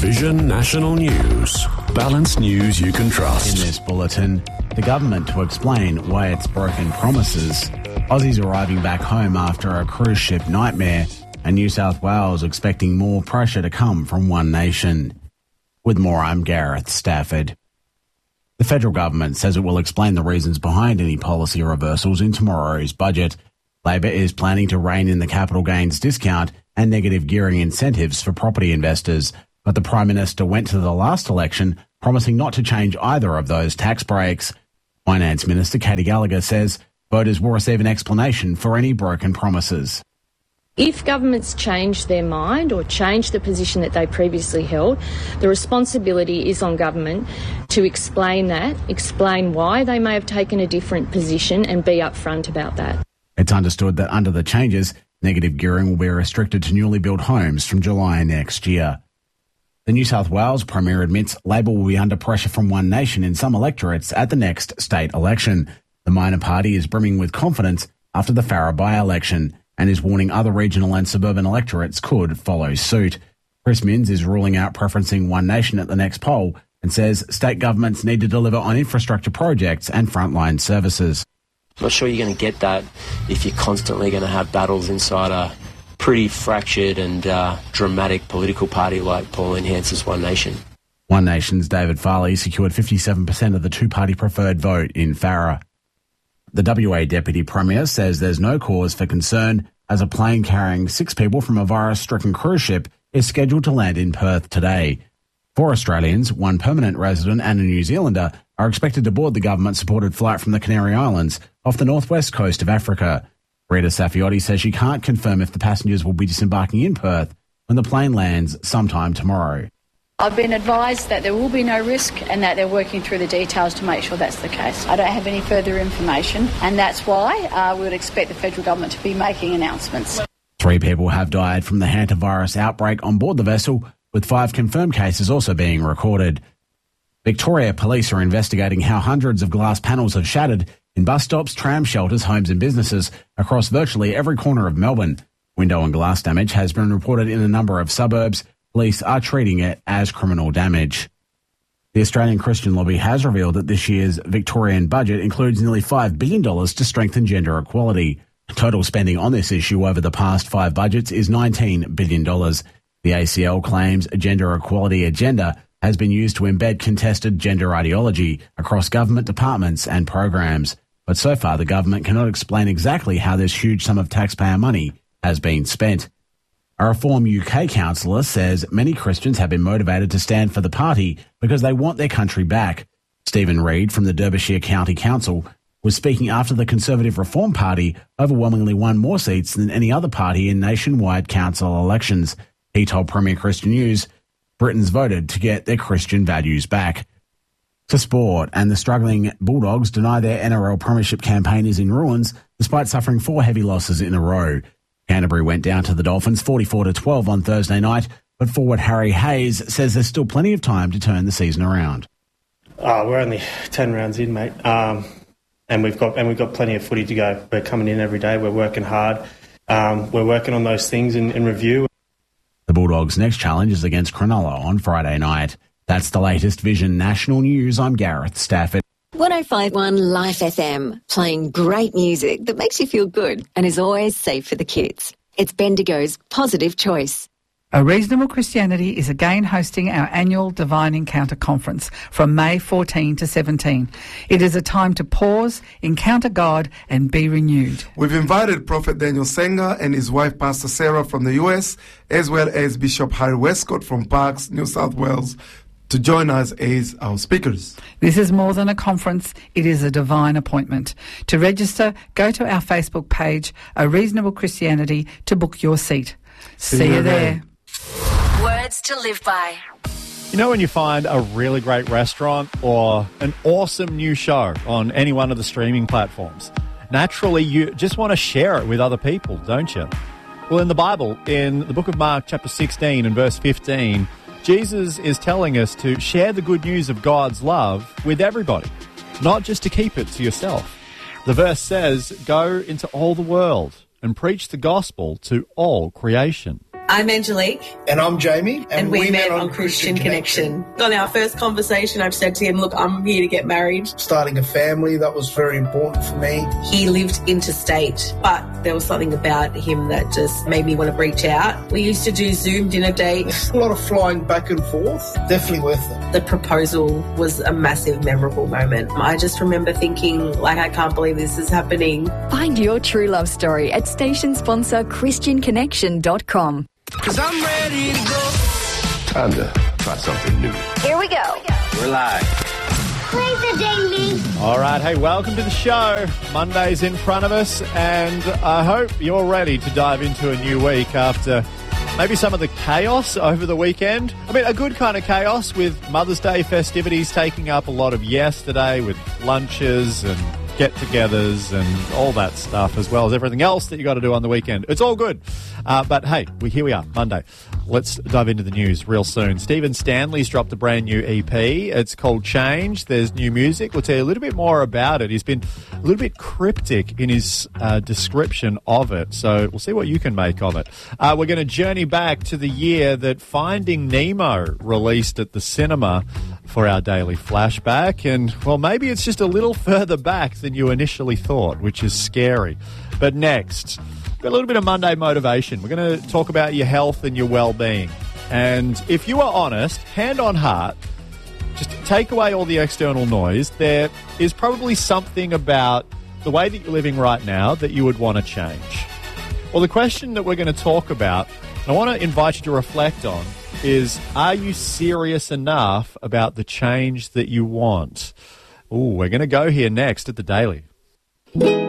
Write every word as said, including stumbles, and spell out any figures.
Vision National News. Balanced news you can trust. In this bulletin, the government to explain why it's broken promises, Aussies arriving back home after a cruise ship nightmare, and New South Wales expecting more pressure to come from One Nation. With more, I'm Gareth Stafford. The federal government says it will explain the reasons behind any policy reversals in tomorrow's budget. Labor is planning to rein in the capital gains discount and negative gearing incentives for property investors, but the Prime Minister went to the last election promising not to change either of those tax breaks. Finance Minister Katy Gallagher says voters will receive an explanation for any broken promises. If governments change their mind or change the position that they previously held, the responsibility is on government to explain that, explain why they may have taken a different position and be upfront about that. It's understood that under the changes, negative gearing will be restricted to newly built homes from July next year. The New South Wales Premier admits Labor will be under pressure from One Nation in some electorates at the next state election. The minor party is brimming with confidence after the Farrer by-election and is warning other regional and suburban electorates could follow suit. Chris Minns is ruling out preferencing One Nation at the next poll and says state governments need to deliver on infrastructure projects and frontline services. I'm not sure you're going to get that if you're constantly going to have battles inside a pretty fractured and uh, dramatic political party like Pauline Hanson's One Nation. One Nation's David Farley secured fifty-seven percent of the two-party preferred vote in Farrer. The W A Deputy Premier says there's no cause for concern as a plane carrying six people from a virus-stricken cruise ship is scheduled to land in Perth today. Four Australians, one permanent resident and a New Zealander are expected to board the government-supported flight from the Canary Islands off the northwest coast of Africa. Rita Safiotti says she can't confirm if the passengers will be disembarking in Perth when the plane lands sometime tomorrow. I've been advised that there will be no risk and that they're working through the details to make sure that's the case. I don't have any further information, and that's why uh, we would expect the federal government to be making announcements. Three people have died from the hantavirus outbreak on board the vessel, with five confirmed cases also being recorded. Victoria Police are investigating how hundreds of glass panels have shattered in bus stops, tram shelters, homes and businesses across virtually every corner of Melbourne. Window and glass damage has been reported in a number of suburbs. Police are treating it as criminal damage. The Australian Christian Lobby has revealed that this year's Victorian budget includes nearly five billion dollars to strengthen gender equality. Total spending on this issue over the past five budgets is nineteen billion dollars. The A C L claims a gender equality agenda has been used to embed contested gender ideology across government departments and programs. But so far, the government cannot explain exactly how this huge sum of taxpayer money has been spent. A Reform U K councillor says many Christians have been motivated to stand for the party because they want their country back. Stephen Reid from the Derbyshire County Council was speaking after the Conservative Reform Party overwhelmingly won more seats than any other party in nationwide council elections. He told Premier Christian News Britons voted to get their Christian values back. To sport, and the struggling Bulldogs deny their N R L premiership campaign is in ruins despite suffering four heavy losses in a row. Canterbury went down to the Dolphins forty-four to twelve on Thursday night, but forward Harry Hayes says there's still plenty of time to turn the season around. Oh, we're only ten rounds in, mate, um, and we've got and we've got plenty of footy to go. We're coming in every day. We're working hard. Um, we're working on those things in, in review. The Bulldogs' next challenge is against Cronulla on Friday night. That's the latest Vision National News. I'm Gareth Stafford. one oh five point one Life F M, playing great music that makes you feel good and is always safe for the kids. It's Bendigo's Positive Choice. A Reasonable Christianity is again hosting our annual Divine Encounter Conference from May fourteenth to seventeenth. It is a time to pause, encounter God and be renewed. We've invited Prophet Daniel Senga and his wife Pastor Sarah from the U S, as well as Bishop Harry Westcott from Parkes, New South Wales, to join us as our speakers. This is more than a conference, it is a divine appointment. To register, go to our Facebook page, A Reasonable Christianity, to book your seat. See, See you there. there. Words to live by. You know when you find a really great restaurant or an awesome new show on any one of the streaming platforms, naturally you just want to share it with other people, don't you? Well, in the Bible, in the book of Mark chapter sixteen and verse fifteen, Jesus is telling us to share the good news of God's love with everybody, not just to keep it to yourself. The verse says, go into all the world and preach the gospel to all creation. I'm Angelique. And I'm Jamie. And, and we, we met, met on, on Christian, Christian Connection. Connection. On our first conversation, I've said to him, look, I'm here to get married. Starting a family, that was very important for me. He lived interstate, but there was something about him that just made me want to reach out. We used to do Zoom dinner dates. A lot of flying back and forth. Definitely worth it. The proposal was a massive, memorable moment. I just remember thinking, like, I can't believe this is happening. Find your true love story at station sponsor christian connection dot com. Cause I'm ready to go. Time to try something new. Here we go. We're live. Play the ding ding. All right, hey, welcome to the show. Monday's in front of us, and I hope you're ready to dive into a new week after maybe some of the chaos over the weekend. I mean, a good kind of chaos with Mother's Day festivities taking up a lot of yesterday with lunches and get-togethers and all that stuff, as well as everything else that you got to do on the weekend. It's all good. Uh, but hey, we, here we are, Monday. Let's dive into the news real soon. Stephen Stanley's dropped a brand new E P. It's called Change. There's new music. We'll tell you a little bit more about it. He's been a little bit cryptic in his uh, description of it, so we'll see what you can make of it. Uh, we're going to journey back to the year that Finding Nemo released at the cinema for our daily flashback, and, well, maybe it's just a little further back than you initially thought, which is scary. But next, got a little bit of Monday motivation. We're going to talk about your health and your well-being. And if you are honest, hand on heart, just take away all the external noise, there is probably something about the way that you're living right now that you would want to change. Well, the question that we're going to talk about, and I want to invite you to reflect on, is, are you serious enough about the change that you want? Ooh, we're going to go here next at the Daily.